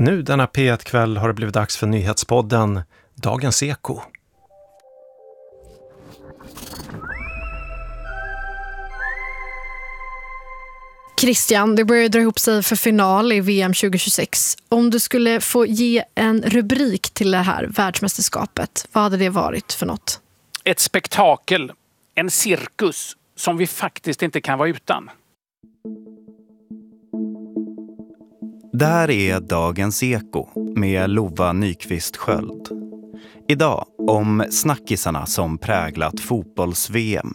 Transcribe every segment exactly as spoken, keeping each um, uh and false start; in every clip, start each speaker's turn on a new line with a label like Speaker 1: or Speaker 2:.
Speaker 1: Nu denna P ett-kväll har det blivit dags för nyhetspodden Dagens Eko.
Speaker 2: Christian, det börjar dra ihop sig för final i V M tjugohundratjugosex. Om du skulle få ge en rubrik till det här världsmästerskapet, vad hade det varit för något?
Speaker 3: Ett spektakel, en cirkus som vi faktiskt inte kan vara utan.
Speaker 4: Där är Dagens Eko med Lova Nyqvist Sköld. Idag om snackisarna som präglat fotbolls-V M.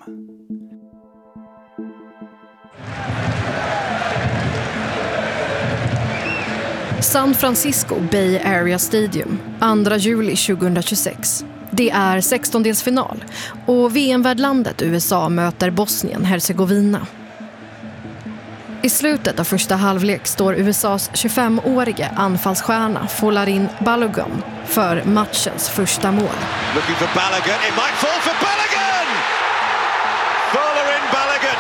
Speaker 2: San Francisco Bay Area Stadium, andra juli tjugohundratjugosex. Det är sextondelsfinal och V M-värdlandet U S A möter Bosnien-Hercegovina. I slutet av första halvlek står U S A:s tjugofemårige anfallsstjärna Folarin Balogun för matchens första mål.
Speaker 5: Looking for Balogun, it might fall for Balogun! Folarin Balogun!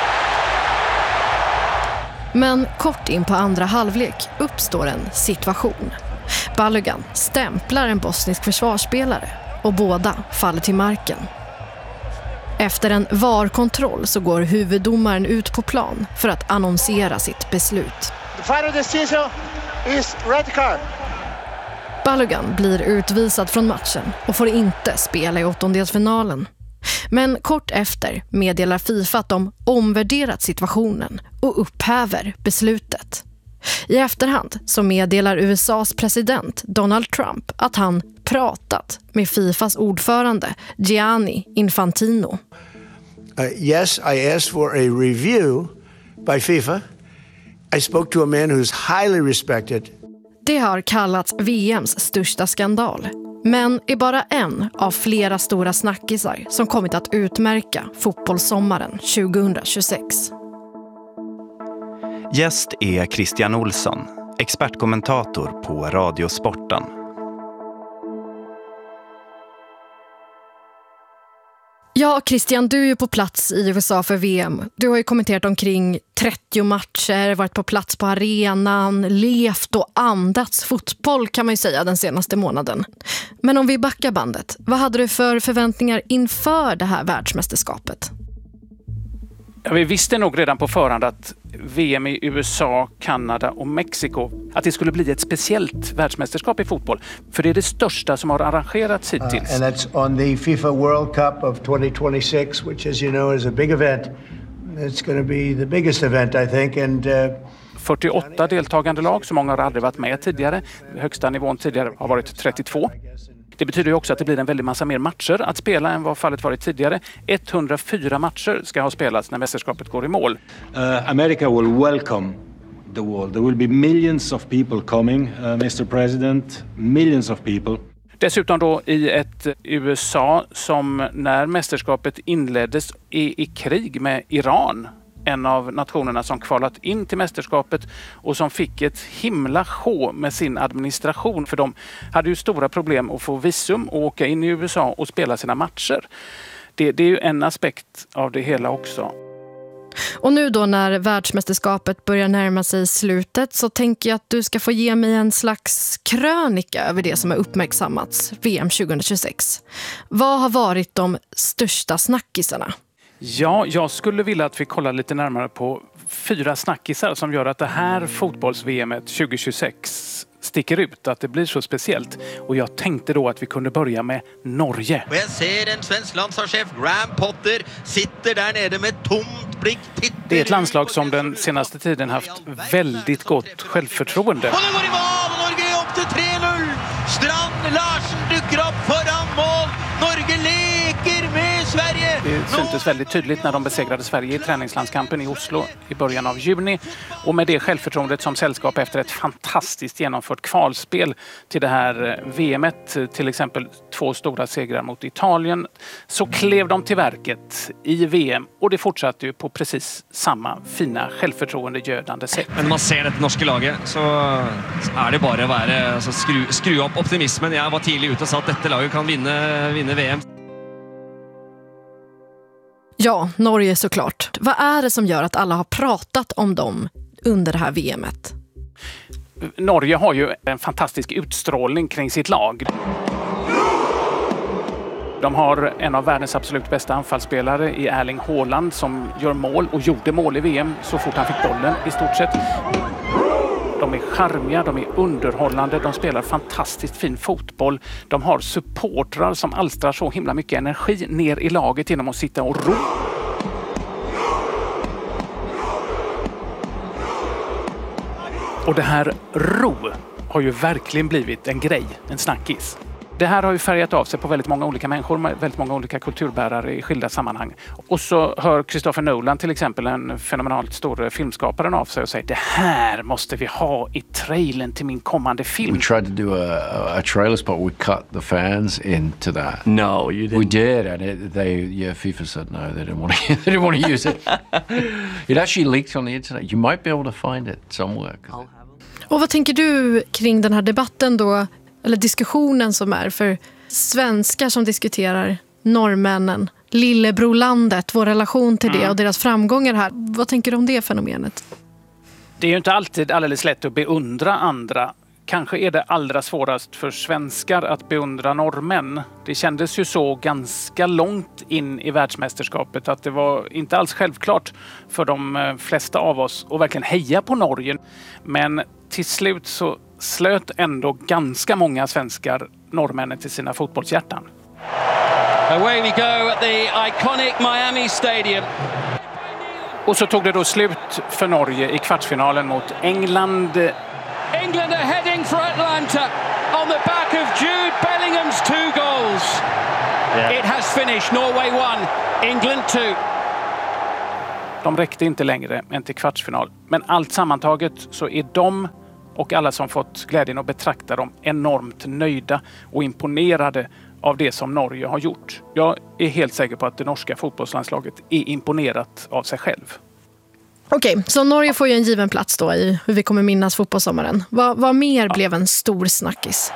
Speaker 2: Men kort in på andra halvlek uppstår en situation. Balogun stämplar en bosnisk försvarsspelare och båda faller till marken. Efter en V A R-kontroll så går huvuddomaren ut på plan för att annonsera sitt beslut.
Speaker 6: The final decision is red card.
Speaker 2: Balogun blir utvisad från matchen och får inte spela i åttondelsfinalen. Men kort efter meddelar FIFA att de omvärderat situationen och upphäver beslutet. I efterhand så meddelar U S A:s president Donald Trump att han pratat med FIFAs ordförande Gianni Infantino.
Speaker 7: Uh, yes, I asked for a review by FIFA. I spoke to a man who's highly respected.
Speaker 2: Det har kallats V M:s största skandal, men är bara en av flera stora snackisar som kommit att utmärka fotbollssommaren tjugohundratjugosex.
Speaker 4: Gäst är Christian Olsson, expertkommentator på Radiosporten.
Speaker 2: Ja, Christian, du är ju på plats i U S A för V M. Du har ju kommenterat omkring trettio matcher, varit på plats på arenan, levt och andats fotboll kan man ju säga den senaste månaden. Men om vi backar bandet, vad hade du för förväntningar inför det här världsmästerskapet?
Speaker 3: Ja, vi visste nog redan på förhand att V M i U S A, Kanada och Mexiko, att det skulle bli ett speciellt världsmästerskap i fotboll. För det är det största som har arrangerats hittills.
Speaker 7: Uh, and that's on the FIFA World Cup of twenty twenty-six, which as you know is a big event. It's going to be the biggest event I think. And uh...
Speaker 3: fyrtioåtta deltagande lag, så många har aldrig varit med tidigare. Högsta nivån tidigare har varit trettiotvå. Det betyder ju också att det blir en väldigt massa mer matcher att spela än vad fallet varit tidigare. etthundrafyra matcher ska ha spelats när mästerskapet går i mål.
Speaker 8: Uh, America will welcome the world. There will be millions of people coming, uh, mister President. Millions of people.
Speaker 3: Dessutom då i ett U S A som när mästerskapet inleddes är i krig med Iran. En av nationerna som kvalat in till mästerskapet och som fick ett himla sjå med sin administration. För de hade ju stora problem att få visum och åka in i U S A och spela sina matcher. Det, det är ju en aspekt av det hela också.
Speaker 2: Och nu då när världsmästerskapet börjar närma sig slutet så tänker jag att du ska få ge mig en slags krönika över det som har uppmärksammats V M tjugohundratjugosex. Vad har varit de största snackisarna?
Speaker 3: Ja, jag skulle vilja att vi kollar lite närmare på fyra snackisar som gör att det här fotbolls-V M tjugohundratjugosex sticker ut, att det blir så speciellt. Och jag tänkte då att vi kunde börja med Norge.
Speaker 9: Och jag ser en svensk landslagschef, Graham Potter, sitter där nere med tomt blick.
Speaker 3: Det är ett landslag som den senaste tiden haft väldigt gott självförtroende.
Speaker 9: Och det går i mål! Norge är upp till tre noll! Strand Larsen dyker upp föran mål! Norge leker med Sverige!
Speaker 3: Det syntes väldigt tydligt när de besegrade Sverige i träningslandskampen i Oslo i början av juni. Och med det självförtroendet som sällskap efter ett fantastiskt genomfört kvalspel till det här V M-et, till exempel två stora segrar mot Italien, så klev de till verket i V M och det fortsatte ju på precis samma fina självförtroendegödande sätt.
Speaker 10: Men när man ser det norska laget så är det bara att vara, alltså, skru, skru upp optimismen. Jag var tidigt ute och sa att detta laget kan vinna, vinna V M.
Speaker 2: Ja, Norge såklart. Vad är det som gör att alla har pratat om dem under det här V M-et?
Speaker 3: Norge har ju en fantastisk utstrålning kring sitt lag. De har en av världens absolut bästa anfallsspelare i Erling Haaland som gör mål och gjorde mål i V M så fort han fick bollen i stort sett. De är charmiga, de är underhållande, de spelar fantastiskt fin fotboll. De har supportrar som alstrar så himla mycket energi ner i laget genom att sitta och ro. Och det här ro har ju verkligen blivit en grej, en snackis. Det här har ju färgat av sig på väldigt många olika människor, väldigt många olika kulturbärare i skilda sammanhang. Och så hör Christopher Nolan till exempel, en fenomenalt stor filmskaparen, av sig och säger det här måste vi ha i trailern till min kommande film.
Speaker 11: We tried to do a, a trailer spot, we cut the fans into that.
Speaker 12: No, you didn't.
Speaker 11: We did, and it, they, yeah, FIFA said no, they didn't want to, they didn't want to use it. It actually leaked on the internet. You might be able to find it somewhere.
Speaker 2: Och vad tänker du kring den här debatten då? Eller diskussionen som är för svenskar som diskuterar norrmännen, lillebrolandet, vår relation till det mm. och deras framgångar här. Vad tänker du om det fenomenet?
Speaker 3: Det är ju inte alltid alldeles lätt att beundra andra. Kanske är det allra svårast för svenskar att beundra norrmän. Det kändes ju så ganska långt in i världsmästerskapet att det var inte alls självklart för de flesta av oss att verkligen heja på Norge. Men till slut så slöt ändå ganska många svenskar norrmännen till sina fotbollshjärtan.
Speaker 9: Away we go at the iconic Miami Stadium.
Speaker 3: Och så tog det då slut för Norge i kvartsfinalen mot England.
Speaker 9: England are heading for Atlanta on the back of Jude Bellingham's two goals. Yeah. It has finished. Norway one, England two.
Speaker 3: De räckte inte längre än till kvartsfinal. Men allt sammantaget så är de och alla som fått glädjen att betrakta dem enormt nöjda och imponerade av det som Norge har gjort. Jag är helt säker på att det norska fotbollslandslaget är imponerat av sig själv.
Speaker 2: Okej, okay, så Norge får ju en given plats då i hur vi kommer minnas fotbollssommaren. Vad, vad mer ja. blev en stor snackis?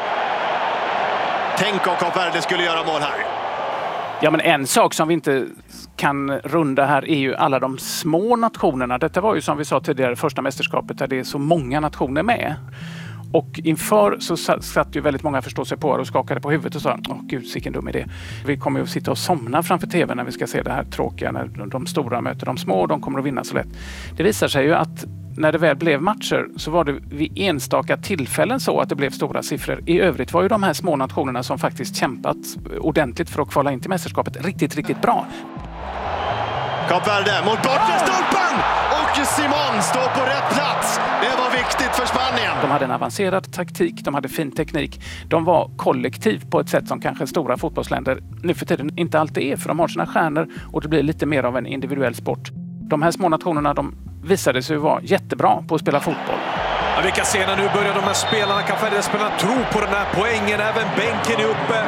Speaker 5: Tänk om Kap Verde skulle göra mål här.
Speaker 3: Ja, men en sak som vi inte kan runda här är ju alla de små nationerna. Detta var ju som vi sa tidigare första mästerskapet där det är så många nationer med. Och inför så satt ju väldigt många förstå sig på och skakade på huvudet och sa åh gud, vilken dum idé. Vi kommer ju att sitta och somna framför tvn när vi ska se det här tråkiga när de stora möter de små och de kommer att vinna så lätt. Det visar sig ju att när det väl blev matcher så var det vid enstaka tillfällen så att det blev stora siffror. I övrigt var ju de här små nationerna som faktiskt kämpat ordentligt för att kvala in till mästerskapet riktigt, riktigt bra.
Speaker 5: Kap Verde mot bortre stolpen och Simon står på rätt plats. Det var viktigt för Spanien.
Speaker 3: De hade en avancerad taktik, de hade fin teknik. De var kollektiv på ett sätt som kanske stora fotbollsländer nu för tiden inte alltid är, för de har sina stjärnor och det blir lite mer av en individuell sport. De här små nationerna, de visade sig vara jättebra på att spela fotboll.
Speaker 13: Ja, vi kan se när nu börjar de här spelarna, Kap Verde-spelarna, tro på den här poängen. Även bänken är uppe.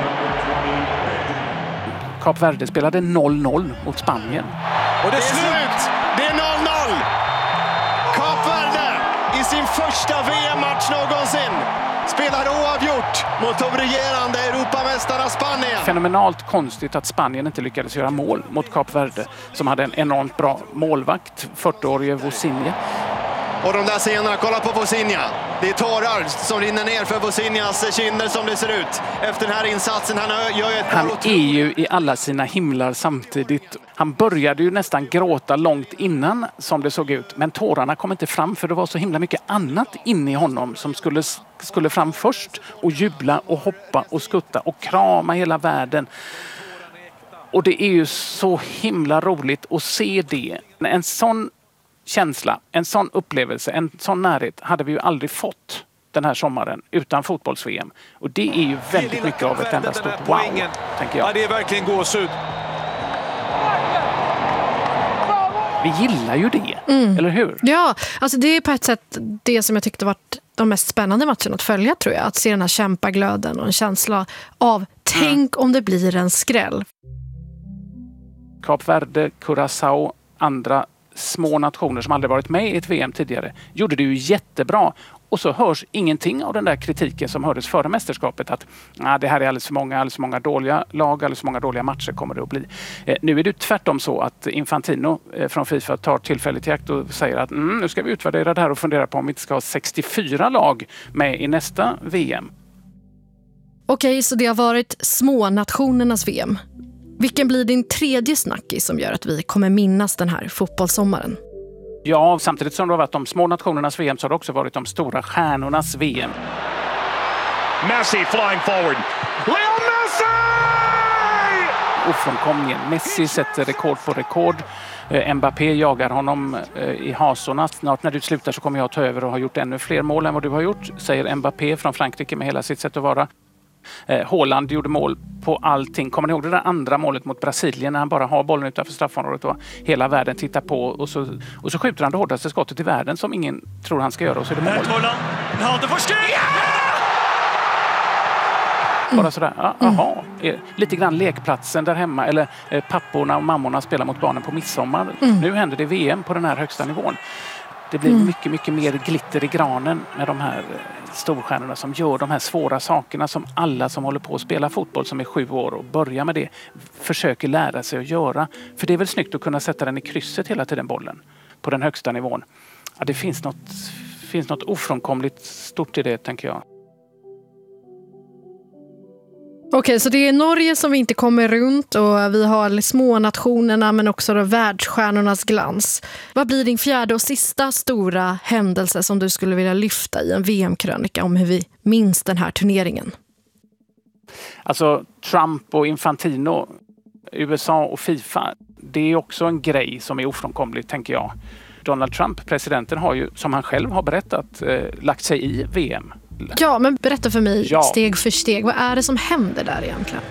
Speaker 3: Kap Verde spelade noll noll mot Spanien.
Speaker 5: Och det är slut! Det är noll noll! Kap Verde i sin första V M-match någonsin spelar oavgjort mot de regerande Europamästarna Spanien.
Speaker 3: Fenomenalt konstigt att Spanien inte lyckades göra mål mot Kap Verde som hade en enormt bra målvakt, fyrtioårige Vozinha.
Speaker 5: Och de där scenerna, kolla på Vozinha. Det är tårar som rinner ner för Vozinhas kinder som det ser ut. Efter den här insatsen, han gör ett
Speaker 3: Han är ju i alla sina himlar samtidigt. Han började ju nästan gråta långt innan som det såg ut. Men tårarna kom inte fram för det var så himla mycket annat inne i honom som skulle, skulle fram först. Och jubla och hoppa och skutta och krama hela världen. Och det är ju så himla roligt att se det. En sån känsla, en sån upplevelse, en sån närhet hade vi ju aldrig fått den här sommaren utan fotbolls-V M. Och det är ju väldigt mycket av ett enda stort wow, tänker jag.
Speaker 13: Ja, det är verkligen gåshud.
Speaker 3: Vi gillar ju det, mm. eller hur?
Speaker 2: Ja, alltså det är på ett sätt det som jag tyckte var de mest spännande matcherna att följa, tror jag. Att se den här kämpaglöden och en känsla av tänk mm. om det blir en skräll.
Speaker 3: Kap Verde, Curaçao, andra små nationer som aldrig varit med i ett V M tidigare gjorde det ju jättebra. Och så hörs ingenting av den där kritiken som hördes före mästerskapet att ah, det här är alldeles för många, alldeles för många dåliga lag, alldeles för många dåliga matcher kommer det att bli. Eh, nu är det tvärtom så att Infantino eh, från FIFA tar tillfället i akt och säger att mm, nu ska vi utvärdera det här och fundera på om vi inte ska ha sextiofyra lag med i nästa V M.
Speaker 2: Okej, så det har varit små nationernas V M. Vilken blir din tredje snackis som gör att vi kommer minnas den här fotbollssommaren?
Speaker 3: Ja, samtidigt som det har varit de små nationernas V M så har det också varit de stora stjärnornas V M.
Speaker 12: Messi flying forward. Leo Messi!
Speaker 3: Ofrånkomligen. Messi sätter rekord på rekord. Eh, Mbappé jagar honom eh, i hasorna. Snart när du slutar så kommer jag ta över och ha gjort ännu fler mål än vad du har gjort, säger Mbappé från Frankrike med hela sitt sätt att vara. Eh, Haaland gjorde mål på allting. Kommer ni ihåg det där andra målet mot Brasilien när han bara har bollen utanför straffområdet och hela världen tittar på och så, och så skjuter han det hårdaste skottet i världen som ingen tror han ska göra och så är det mål. Bara sådär, ja, aha. Lite grann lekplatsen där hemma eller eh, papporna och mammorna spelar mot barnen på midsommar. Mm. Nu händer det V M på den här högsta nivån. Det blir mm. mycket, mycket mer glitter i granen med de här storstjärnorna som gör de här svåra sakerna som alla som håller på att spela fotboll som är sju år och börjar med det försöker lära sig att göra. För det är väl snyggt att kunna sätta den i krysset hela tiden, bollen, på den högsta nivån. Ja, det finns något, finns något ofrånkomligt stort i det, tänker jag.
Speaker 2: Okej, så det är Norge som vi inte kommer runt och vi har små nationerna men också då världsstjärnornas glans. Vad blir din fjärde och sista stora händelse som du skulle vilja lyfta i en V M-krönika om hur vi minns den här turneringen?
Speaker 3: Alltså Trump och Infantino, U S A och FIFA, det är också en grej som är ofrånkomlig, tänker jag. Donald Trump, presidenten, har ju, som han själv har berättat, eh, lagt sig i V M.
Speaker 2: Ja, men berätta för mig
Speaker 3: ja.
Speaker 2: steg för steg. Vad är det som händer där egentligen?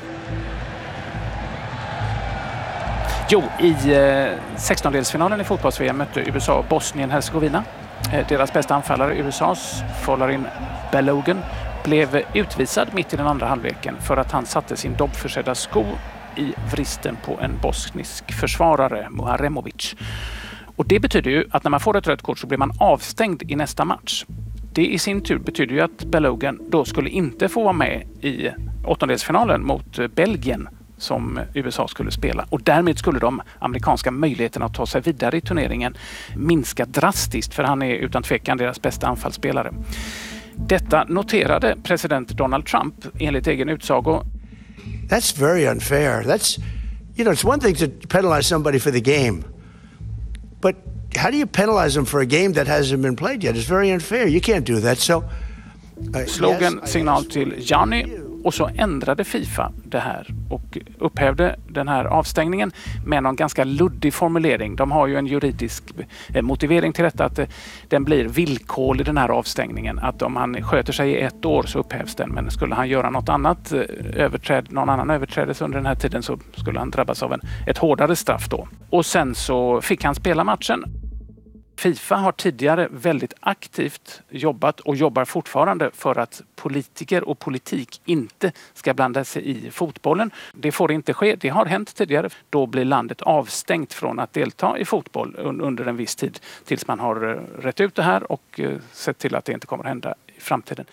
Speaker 3: Jo, i eh, sextondelsfinalen i fotbolls-V M mötte U S A Bosnien-Hercegovina. Eh, deras bästa anfallare, U S A:s Folarin Balogun, blev utvisad mitt i den andra halvleken för att han satte sin dobbförsedda sko i vristen på en bosnisk försvarare, Muharemovic. Och det betyder ju att när man får ett rött kort så blir man avstängd i nästa match. Det i sin tur betyder ju att Balogun då skulle inte få vara med i åttondelsfinalen mot Belgien som U S A skulle spela. Och därmed skulle de amerikanska möjligheterna att ta sig vidare i turneringen minska drastiskt, för han är utan tvekan deras bästa anfallsspelare. Detta noterade president Donald Trump enligt egen utsago.
Speaker 7: That's very unfair. That's, you know, it's one thing to penalize somebody for the game. But how do you penalize them for a game that hasn't been played yet? It's very unfair. You can't do that. So, uh,
Speaker 3: slog en
Speaker 7: yes,
Speaker 3: signal till Gianni och så ändrade FIFA det här och upphävde den här avstängningen med någon ganska luddig formulering. De har ju en juridisk motivering till detta, att den blir villkorlig, den här avstängningen. Att om han sköter sig i ett år så upphävs den, men skulle han göra något annat överträd, någon annan överträdelse under den här tiden så skulle han drabbas av en, ett hårdare straff då. Och sen så fick han spela matchen. FIFA har tidigare väldigt aktivt jobbat och jobbar fortfarande för att politiker och politik inte ska blanda sig i fotbollen. Det får inte ske. Det har hänt tidigare. Då blir landet avstängt från att delta i fotboll under en viss tid tills man har rätt ut det här och sett till att det inte kommer att hända i framtiden.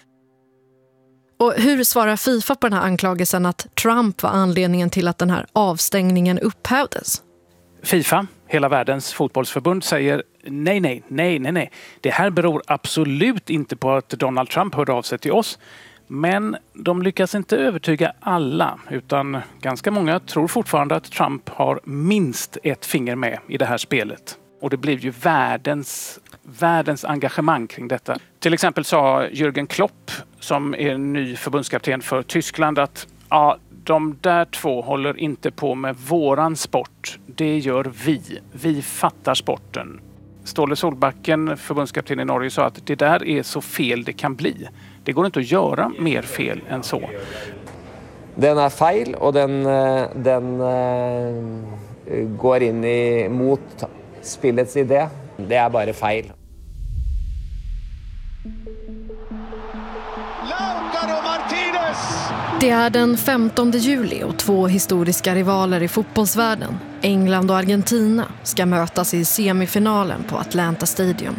Speaker 2: Och hur svarar FIFA på den här anklagelsen att Trump var anledningen till att den här avstängningen upphävdes?
Speaker 3: FIFA, hela världens fotbollsförbund, säger nej, nej, nej, nej, nej. Det här beror absolut inte på att Donald Trump hörde av sig till oss. Men de lyckas inte övertyga alla, utan ganska många tror fortfarande att Trump har minst ett finger med i det här spelet. Och det blev ju världens, världens engagemang kring detta. Till exempel sa Jürgen Klopp, som är ny förbundskapten för Tyskland, att ja, de där två håller inte på med våran sport. Det gör vi. Vi fattar sporten. Ståle Solbacken, förbundskapten i Norge, sa att det där är så fel det kan bli. Det går inte att göra mer fel än så.
Speaker 14: Den är fel och den, den uh, går in i, mot spillets idé. Det är bara fel.
Speaker 5: Lautaro Martinez
Speaker 2: Det är den femtonde juli och två historiska rivaler i fotbollsvärlden, England och Argentina, ska mötas i semifinalen på Atlanta Stadium.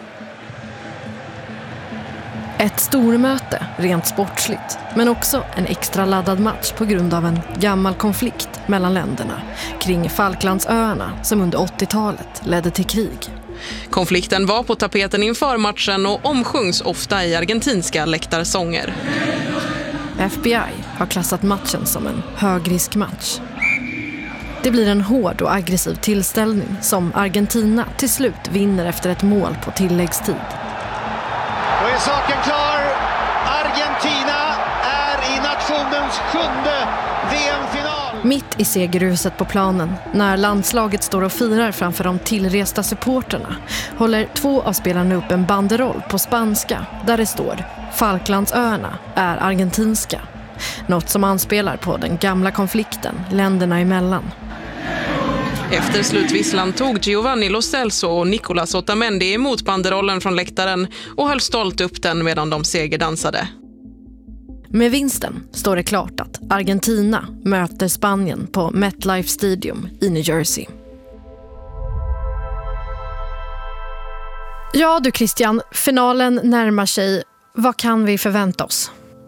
Speaker 2: Ett stormöte rent sportsligt, men också en extra laddad match på grund av en gammal konflikt mellan länderna kring Falklandsöarna som under åttiotalet ledde till krig.
Speaker 15: Konflikten var på tapeten inför matchen och omsjungs ofta i argentinska läktarsånger.
Speaker 2: F B I har klassat matchen som en högriskmatch. Det blir en hård och aggressiv tillställning som Argentina till slut vinner efter ett mål på tilläggstid.
Speaker 5: Då är saken klar. Argentina är i nationens sjunde V M-final.
Speaker 2: Mitt i segerruset på planen, när landslaget står och firar framför de tillresta supporterna, håller två av spelarna upp en banderoll på spanska där det står Falklandsöarna är argentinska. Något som anspelar på den gamla konflikten länderna emellan.
Speaker 15: Efter slutvisslan tog Giovanni Lo Celso och Nicolas Otamendi emot banderollen från läktaren och höll stolt upp den medan de segerdansade.
Speaker 2: Med vinsten står det klart att Argentina möter Spanien på MetLife Stadium i New Jersey. Ja du Christian, finalen närmar sig. Vad kan vi förvänta oss?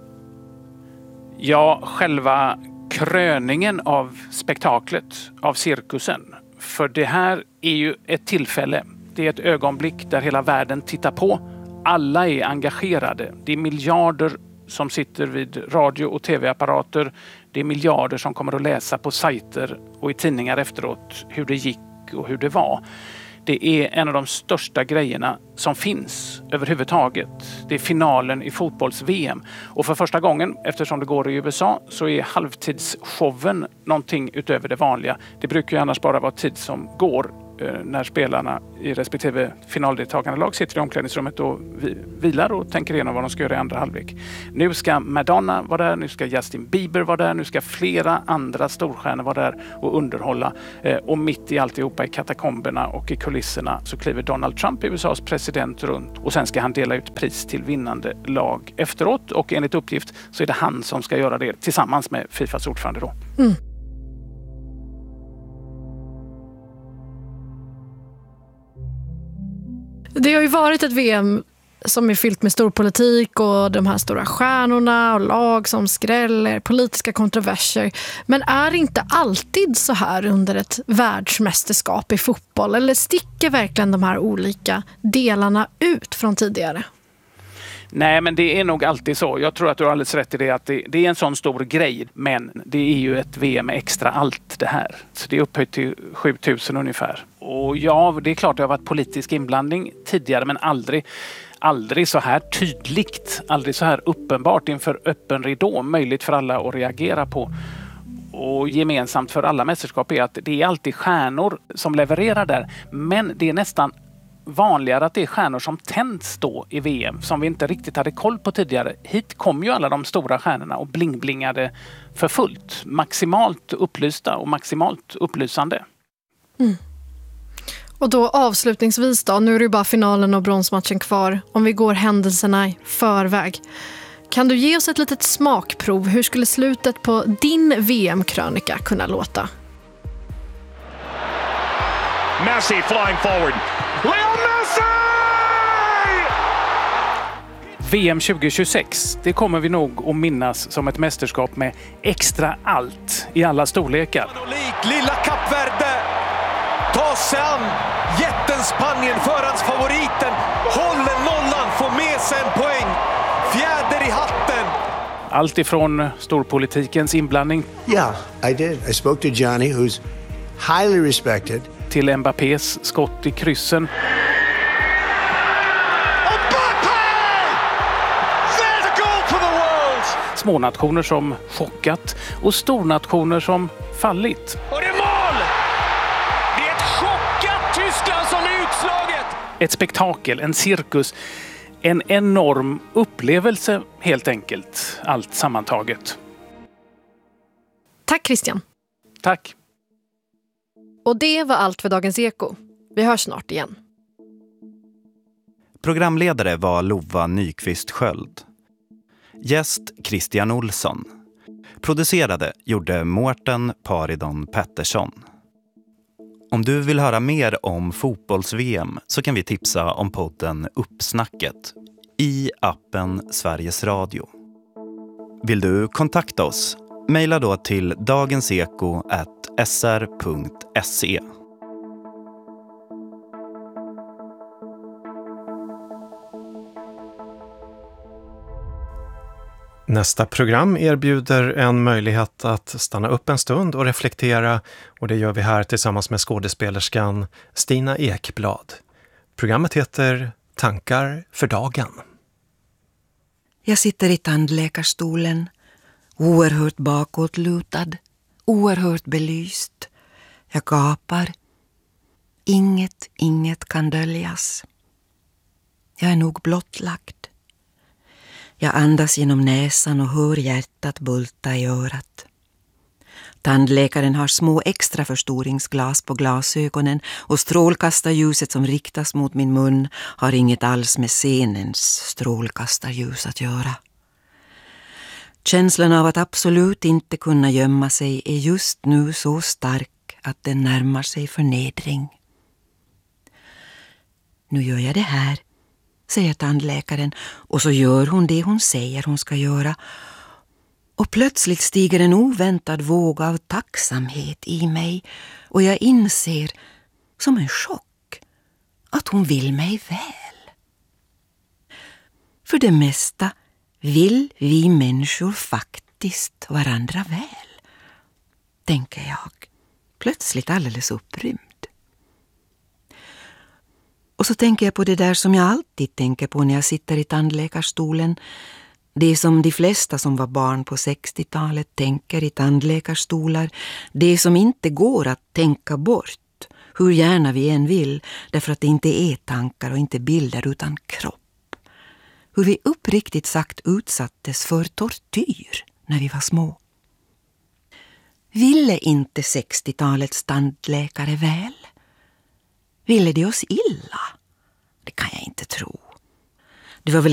Speaker 3: Ja, själva kröningen av spektaklet, av cirkusen. För det här är ju ett tillfälle. Det är ett ögonblick där hela världen tittar på. Alla är engagerade. Det är miljarder som sitter vid radio- och tv-apparater. Det är miljarder som kommer att läsa på sajter och i tidningar efteråt hur det gick och hur det var. Det är en av de största grejerna som finns överhuvudtaget. Det är finalen i fotbolls-V M. Och för första gången, eftersom det går i U S A, så är halvtidsshowen någonting utöver det vanliga. Det brukar ju annars bara vara tid som går när spelarna i respektive finaldeltagande lag sitter i omklädningsrummet och vilar och tänker igenom vad de ska göra i andra halvlek. Nu ska Madonna vara där, nu ska Justin Bieber vara där, nu ska flera andra storstjärnor vara där och underhålla. Och mitt i alltihopa i katakomberna och i kulisserna så kliver Donald Trump, U S As president, runt och sen ska han dela ut pris till vinnande lag efteråt, och enligt uppgift så är det han som ska göra det tillsammans med Fifas ordförande då.
Speaker 2: Mm. Det har ju varit ett V M som är fyllt med stor politik och de här stora stjärnorna och lag som skräller, politiska kontroverser. Men är det inte alltid så här under ett världsmästerskap i fotboll? Eller sticker verkligen de här olika delarna ut från tidigare?
Speaker 3: Nej, men det är nog alltid så. Jag tror att du har alldeles rätt i det, att det, det är en sån stor grej. Men det är ju ett V M med extra allt det här. Så det är upphöjt till sjutusen ungefär. Och ja, det är klart det har varit politisk inblandning tidigare, men aldrig, aldrig så här tydligt. Aldrig så här uppenbart inför öppen ridå. Möjligt för alla att reagera på. Och gemensamt för alla mästerskap är att det är alltid stjärnor som levererar där. Men det är nästan vanligare att det är stjärnor som tänds då i V M som vi inte riktigt hade koll på tidigare. Hit kom ju alla de stora stjärnorna och blingblingade för fullt. Maximalt upplysta och maximalt upplysande.
Speaker 2: Mm. Och då avslutningsvis då, nu är det bara finalen och bronsmatchen kvar. Om vi går händelserna i förväg. Kan du ge oss ett litet smakprov? Hur skulle slutet på din V M-krönika kunna låta?
Speaker 12: Messi flying forward. Leo Messi!
Speaker 3: V M tjugohundratjugosex, det kommer vi nog att minnas som ett mästerskap med extra allt i alla storlekar.
Speaker 13: Lilla Kap Verde tar sig an jätten Spanien, förhandsfavoriten, håller nollan, får med sig en poäng, fjäder i hatten.
Speaker 3: Allt ifrån storpolitikens inblandning.
Speaker 7: Yeah, I did. I spoke to Johnny, who's highly respected.
Speaker 3: Till Mbappés skott i kryssen. Smånationer som chockat och stornationer som fallit.
Speaker 9: Och det är mål! Det är ett chockat Tyskland som är utslaget!
Speaker 3: Ett spektakel, en cirkus, en enorm upplevelse helt enkelt, allt sammantaget.
Speaker 2: Tack Christian.
Speaker 3: Tack.
Speaker 2: Och det var allt för Dagens Eko. Vi hörs snart igen.
Speaker 4: Programledare var Lova Nyqvist Sköld. Gäst Christian Olsson. producerade gjorde Mårten Paridon Pettersson. Om du vill höra mer om fotbolls-V M så kan vi tipsa om podden Uppsnacket i appen Sveriges Radio. Vill du kontakta oss? Maila då till dagenseko at s r punkt se.
Speaker 1: Nästa program erbjuder en möjlighet att stanna upp en stund och reflektera, och det gör vi här tillsammans med skådespelerskan Stina Ekblad. Programmet heter Tankar för dagen.
Speaker 16: Jag sitter i tandläkarstolen, oerhört bakåtlutad, oerhört belyst. Jag gapar. Inget, inget kan döljas. Jag är nog blottlagd. Jag andas genom näsan och hör hjärtat bulta i örat. Tandläkaren har små extra förstoringsglas på glasögonen och strålkastarljuset som riktas mot min mun har inget alls med scenens strålkastarljus att göra. Känslan av att absolut inte kunna gömma sig är just nu så stark att den närmar sig förnedring. Nu gör jag det här, säger tandläkaren, och så gör hon det hon säger hon ska göra. Och plötsligt stiger en oväntad våg av tacksamhet i mig och jag inser, som en chock, att hon vill mig väl. För det mesta vill vi människor faktiskt varandra väl, tänker jag, plötsligt alldeles upprymd. Och så tänker jag på det där som jag alltid tänker på när jag sitter i tandläkarstolen. Det som de flesta som var barn på sextiotalet tänker i tandläkarstolar. Det som inte går att tänka bort, hur gärna vi än vill, därför att det inte är tankar och inte bilder utan kropp. Hur vi uppriktigt sagt utsattes för tortyr när vi var små. Ville inte sextiotalets tandläkare väl? Ville de oss illa? Det kan jag inte tro. Det var väl